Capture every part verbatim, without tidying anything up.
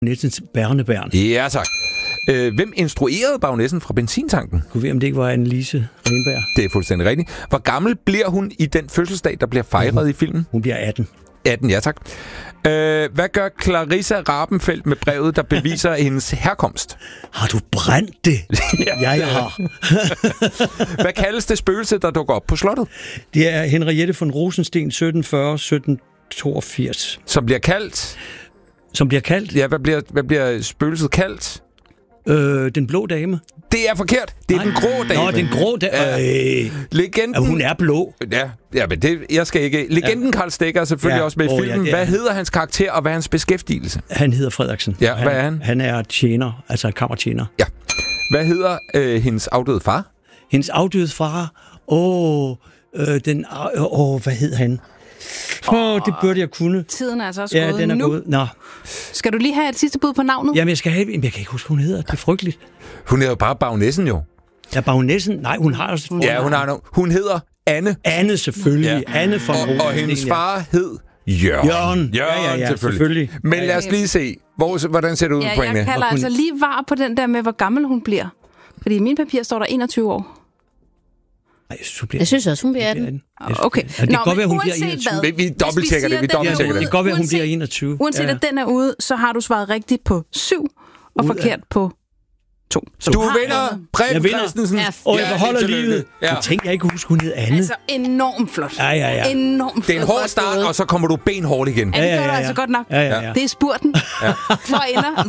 Nessens børnebørn. Ja, tak. Øh, hvem instruerede baronessen fra benzintanken? Kunne vi, om det ikke var Annelise Renberg? Det er fuldstændig rigtigt. Hvor gammel bliver hun i den fødselsdag, der bliver fejret hun, i filmen? Hun bliver atten. atten, ja tak. Øh, hvad gør Clarissa Rabenfeldt med brevet, der beviser hendes herkomst? Har du brændt det? ja, jeg har. Hvad kaldes det spøgelse, der dukker op på slottet? Det er Henriette von Rosensten sytten fyrre til sytten toogfirs. Som bliver kaldt? Som bliver kaldt? Ja, hvad bliver, hvad bliver spøgelset kaldt? Øh, den blå dame. Det er forkert. Det er Nej. den grå dame. Nå, den grå dame. Ja. Legenden... Ja, hun er blå. Ja, ja men det, jeg skal ikke... Legenden ja. Karl Stikker er selvfølgelig ja. også med i filmen. Oh, ja, hvad hedder hans karakter, og hvad er hans beskæftigelse? Han hedder Frederiksen. Ja, han, hvad er han? Han er tjener, altså en kammertjener. Ja. Hvad hedder øh, hendes afdøde far? Hendes afdøde far? Åh, øh, den... Åh, hvad hed han? Åh, oh, det burde jeg kunne. Tiden er altså også ja, gået den er nu. Gået. Nå. Skal du lige have et sidste bud på navnet? Jamen, jeg skal have... Jeg kan ikke huske, hvad hun hedder. Det er frygteligt. Hun hedder bare baronessen, jo. Ja, baronessen? Nej, hun har også... Ja, hun har no... Hun hedder Anne. Anne, selvfølgelig. Ja. Anne von og, og hendes far hed Jørgen. Jørgen. Jørgen, ja, ja, ja, selvfølgelig. selvfølgelig. Men lad os lige se. Hvor, hvordan ser det ud ja, på hende? Jeg kalder hun... altså lige var på den der med, hvor gammel hun bliver. Fordi i min papir står der enogtyve år. Ej, jeg, synes, bliver... jeg synes også, hun bliver atten. Okay. Ja, det kan godt være, hun bliver enogtyve. Vi, vi dobbelttjekker det. Vi dobbelttjekker det. Det kan godt være, hun bliver enogtyve. Uanset ja. at den er ude, så har du svaret rigtigt på syv, og forkert på to. Så du vinder Preben Christensen. Ja, og jeg beholder livet. Ja. Jeg tænkte, jeg ikke huske, hun hed Anne. Altså, enormt flot. Ja, ja, ja. Enormt flot. Det er en hård start, og så kommer du benhårdt igen. Ja, det gør du altså godt nok. Ja, ja, ja. Det er spurten. Ja. For ender.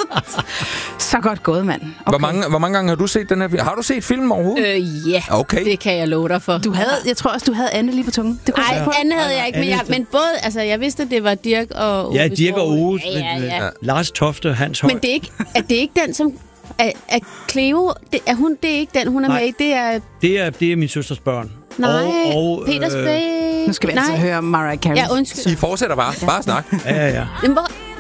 Så godt gået, mand. Okay. Hvor, mange, hvor mange gange har du set den her film? Har du set filmen overhovedet? Øh, ja, okay. Det kan jeg love dig for. Du havde, jeg tror også, du havde Anne lige på tungen. Nej, ja. Anne havde jeg ikke, men, jeg, men både, altså, jeg vidste, at det var Dirk og Ove. Ja, Dirk og Ove. Ja, ja, ja. Lars Tofte og Hans Høj. Men det er ikke, er det ikke den, som... Er, er Cleo, det, er hun, det er ikke den, hun er Nej. med i, det er... Det er, det er min søsters børn. Nej, og, og, Peters øh... Bay... Nu skal vi altså høre Mariah Carey. Ja, undskyld. I fortsætter bare. Bare snak. Ja, ja, ja. Men hvor...